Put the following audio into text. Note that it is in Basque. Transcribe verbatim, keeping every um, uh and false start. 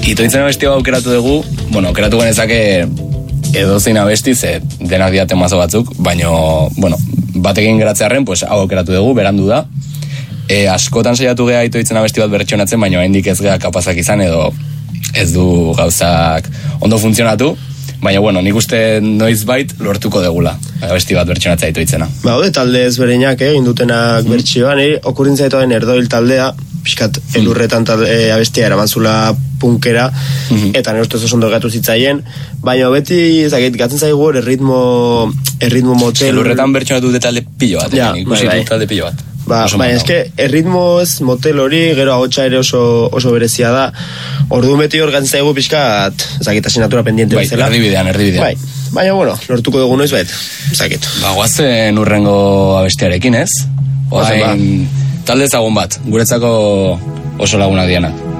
itoitzen abesti hau aukeratu dugu, bueno, aukeratu genezake edozein abesti, ze denak diate mazo batzuk, baino, bueno, batekin geratzearen, pues, hau aukeratu dugu, berandu da. E, askotan saiatu geha itoitzen abesti bat bertsionatzen, baino haindik ez geha kapazak izan, edo ez du gauzak ondo funtzionatu. Baina, bueno, nik uste noiz bait lortuko degula, abesti bat bertsionatzea itoitzena. Ba, hode, talde ezberdinak egin dutenak mm. bertsioan, eh? Okurrintza etoen Erdoil taldea, pixkat mm. elurretan talde, e, abestia eramantzula punkera, mm-hmm. eta nire ustez oso ondo gatu zitzaien, baina beti, ezagit, gatzen zaigu erritmo, erritmo motel... Elurretan bertsionatu dute talde pilo bat, ja, ikusi bai, bai. talde pilo bat. Ba, baina eske, erritmo ez motel hori, gero ahotsa ere oso, oso berezia da, ordu beti hor gatzen zaigu pixkat, ezagit, asignatura pendiente bai, bezala. erdibidean, erdibidean. Bai, baina, bueno, lortuko dugu noiz bait, ezagit. Ba, guazen urrengo abestiarekin, ez? Oain, talde ezagun bat, guretzako oso lagunak dianak.